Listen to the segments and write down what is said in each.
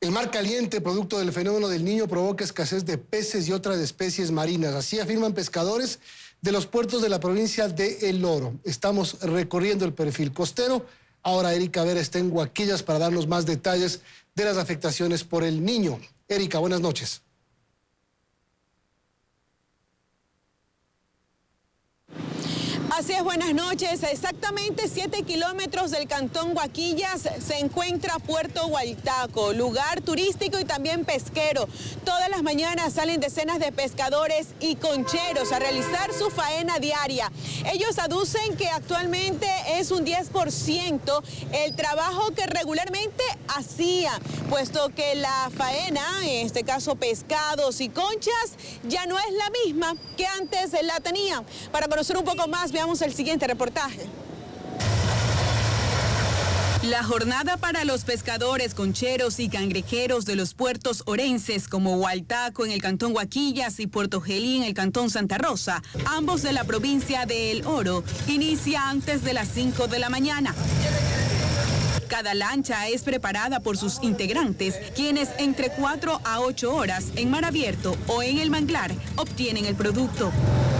El mar caliente, producto del fenómeno del Niño, provoca escasez de peces y otras especies marinas. Así afirman pescadores de los puertos de la provincia de El Oro. Estamos recorriendo el perfil costero. Ahora Erika Vera está en Huaquillas para darnos más detalles de las afectaciones por el Niño. Erika, buenas noches. Así es, buenas noches. Exactamente 7 kilómetros del cantón Huaquillas se encuentra Puerto Hualtaco, lugar turístico y también pesquero. Todas las mañanas salen decenas de pescadores y concheros a realizar su faena diaria. Ellos aducen que actualmente es un 10% el trabajo que regularmente hacían, puesto que la faena, en este caso pescados y conchas, ya no es la misma que antes la tenían. Para conocer un poco más, veamos el siguiente reportaje. La jornada para los pescadores, concheros y cangrejeros de los puertos orenses como Hualtaco en el cantón Huaquillas y Puerto Gelí en el cantón Santa Rosa, ambos de la provincia de El Oro, inicia antes de las 5 de la mañana. Cada lancha es preparada por sus integrantes, quienes entre 4 a 8 horas en mar abierto o en el manglar obtienen el producto.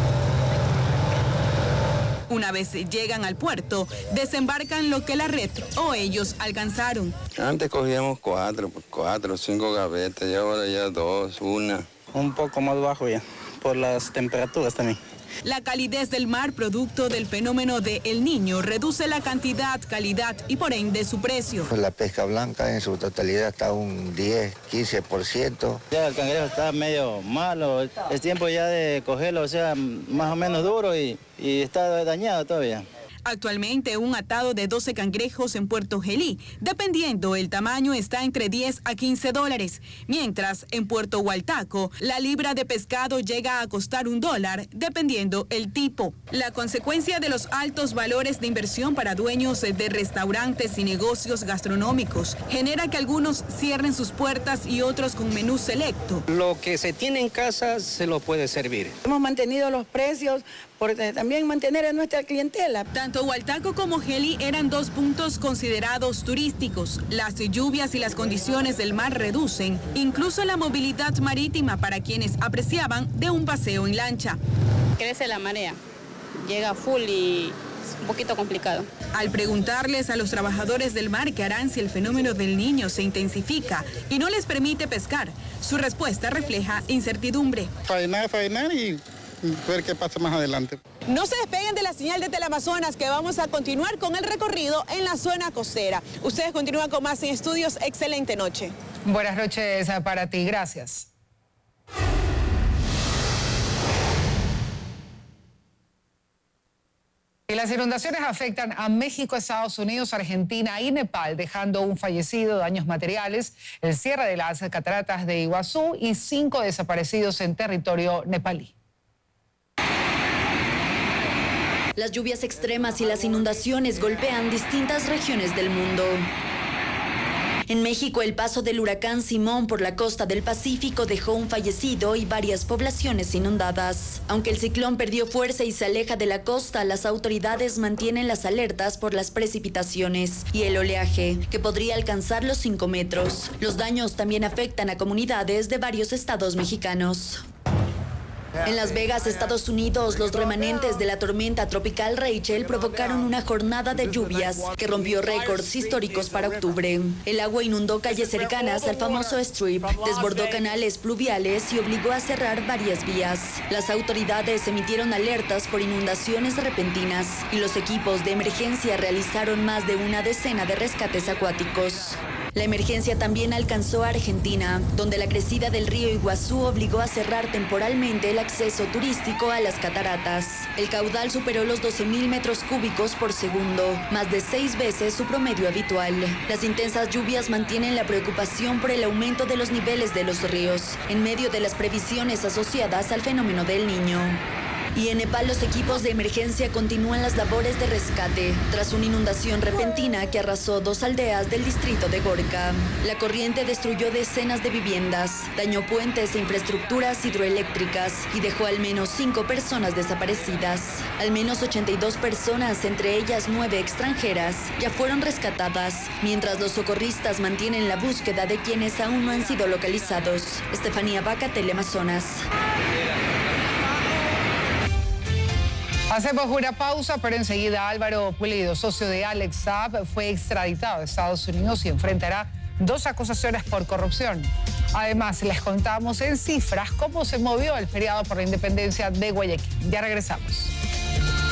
Una vez llegan al puerto, desembarcan lo que la red o ellos alcanzaron. Antes cogíamos 4 o 5 gavetas y ahora ya 2, 1. Un poco más bajo ya, por las temperaturas también. La calidez del mar, producto del fenómeno de El Niño, reduce la cantidad, calidad y por ende su precio. Pues la pesca blanca en su totalidad está un 10-15%. Ya el cangrejo está medio malo, es tiempo ya de cogerlo, o sea, más o menos duro y está dañado todavía. Actualmente un atado de 12 cangrejos en Puerto Gelí, dependiendo el tamaño, está entre 10 a 15 dólares, mientras en Puerto Hualtaco la libra de pescado llega a costar $1, dependiendo el tipo. La consecuencia de los altos valores de inversión para dueños de restaurantes y negocios gastronómicos genera que algunos cierren sus puertas y otros con menú selecto. Lo que se tiene en casa se lo puede servir. Hemos mantenido los precios por también mantener a nuestra clientela. Tanto Hualtaco como Gelí eran 2 puntos considerados turísticos. Las lluvias y las condiciones del mar reducen incluso la movilidad marítima para quienes apreciaban de un paseo en lancha. Crece la marea, llega full y es un poquito complicado. Al preguntarles a los trabajadores del mar qué harán si el fenómeno del Niño se intensifica y no les permite pescar, su respuesta refleja incertidumbre. Faenar y ver qué pasa más adelante. No se despeguen de la señal de Teleamazonas, que vamos a continuar con el recorrido en la zona costera. Ustedes continúan con más en Estudios. Excelente noche. Buenas noches para ti, gracias. Y las inundaciones afectan a México, Estados Unidos, Argentina y Nepal, dejando un fallecido, daños materiales, el cierre de las cataratas de Iguazú y 5 desaparecidos en territorio nepalí. Las lluvias extremas y las inundaciones golpean distintas regiones del mundo. En México, el paso del huracán Simón por la costa del Pacífico dejó un fallecido y varias poblaciones inundadas. Aunque el ciclón perdió fuerza y se aleja de la costa, las autoridades mantienen las alertas por las precipitaciones y el oleaje, que podría alcanzar los 5 metros. Los daños también afectan a comunidades de varios estados mexicanos. En Las Vegas, Estados Unidos, los remanentes de la tormenta tropical Rachel provocaron una jornada de lluvias que rompió récords históricos para octubre. El agua inundó calles cercanas al famoso Strip, desbordó canales pluviales y obligó a cerrar varias vías. Las autoridades emitieron alertas por inundaciones repentinas y los equipos de emergencia realizaron más de una decena de rescates acuáticos. La emergencia también alcanzó a Argentina, donde la crecida del río Iguazú obligó a cerrar temporalmente el acceso turístico a las cataratas. El caudal superó los 12.000 metros cúbicos por segundo, más de 6 veces su promedio habitual. Las intensas lluvias mantienen la preocupación por el aumento de los niveles de los ríos, en medio de las previsiones asociadas al fenómeno del Niño. Y en Nepal los equipos de emergencia continúan las labores de rescate tras una inundación repentina que arrasó 2 aldeas del distrito de Gorkha. La corriente destruyó decenas de viviendas, dañó puentes e infraestructuras hidroeléctricas y dejó al menos 5 personas desaparecidas. Al menos 82 personas, entre ellas 9 extranjeras, ya fueron rescatadas, mientras los socorristas mantienen la búsqueda de quienes aún no han sido localizados. Estefanía Vaca, Teleamazonas. Hacemos una pausa, pero enseguida Álvaro Pulido, socio de Alex Saab, fue extraditado a Estados Unidos y enfrentará 2 acusaciones por corrupción. Además, les contamos en cifras cómo se movió el feriado por la independencia de Guayaquil. Ya regresamos.